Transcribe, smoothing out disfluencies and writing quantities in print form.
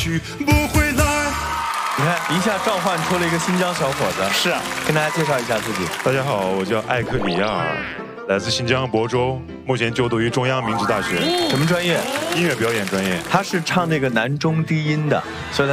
不回来。 你看，一下召唤出了一个新疆小伙子。 是啊， 跟大家介绍一下自己。 大家好，我叫艾克里亚尔，来自新疆亳州，目前就读于中央民族大学， 什么专业？ 音乐表演专业。 他是唱那个男中低音的，所以